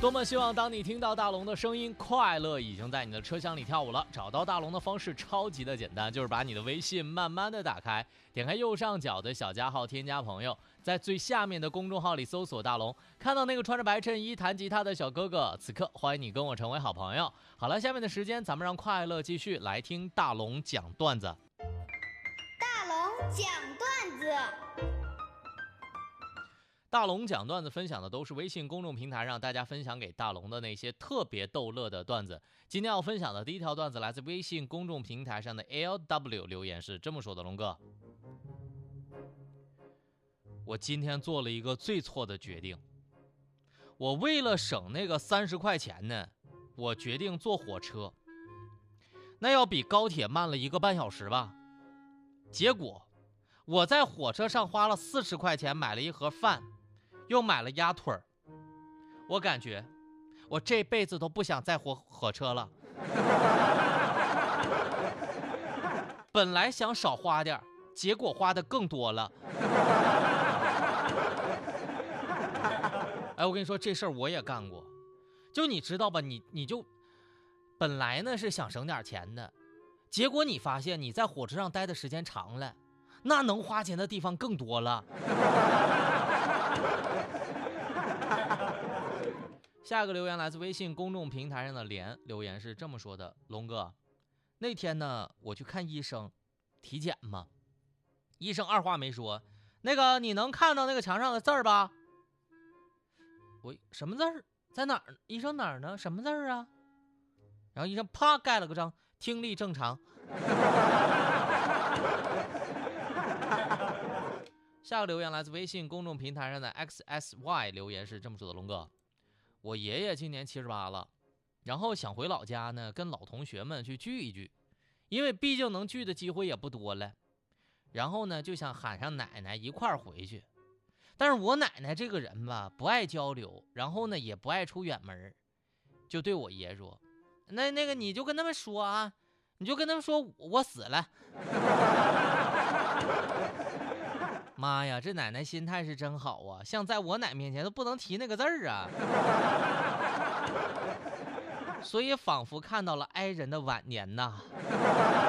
多么希望当你听到大龙的声音，快乐已经在你的车厢里跳舞了。找到大龙的方式超级的简单，就是把你的微信慢慢的打开，点开右上角的小加号添加朋友，在最下面的公众号里搜索大龙，看到那个穿着白衬衣弹吉他的小哥哥，此刻欢迎你跟我成为好朋友。好了，下面的时间咱们让快乐继续来听大龙讲段子。 大龙讲段子。 大龙讲段子分享的都是微信公众平台上大家分享给大龙的那些特别逗乐的段子。今天要分享的第一条段子来自微信公众平台上的 LW 留言是这么说的：龙哥，我今天做了一个最错的决定，我为了省那个30块钱呢，我决定坐火车，那要比高铁慢了1个半小时吧。结果我在火车上花了40块钱买了一盒饭，又买了鸭腿儿，我感觉我这辈子都不想再坐火车了。本来想少花点，结果花的更多了。哎，我跟你说这事儿我也干过，就你知道吧，你就本来呢是想省点钱的，结果你发现你在火车上待的时间长了，那能花钱的地方更多了。下一个留言来自微信公众平台上的连，留言是这么说的：龙哥，那天呢我去看医生体检嘛，医生二话没说，那个你能看到那个墙上的字儿吧？我什么字儿？在哪儿？医生哪儿呢？什么字儿啊？然后医生啪盖了个章，听力正常。下个留言来自微信公众平台上的 XSY， 留言是这么说的：龙哥，我爷爷今年78了，然后想回老家呢，跟老同学们去聚一聚，因为毕竟能聚的机会也不多了。然后呢，就想喊上奶奶一块儿回去。但是我奶奶这个人吧，不爱交流，然后呢也不爱出远门，就对我爷说：那个你就跟他们说啊，你就跟他们说我死了。妈呀，这奶奶心态是真好啊，像在我奶面前都不能提那个字儿啊。所以仿佛看到了哀人的晚年呐。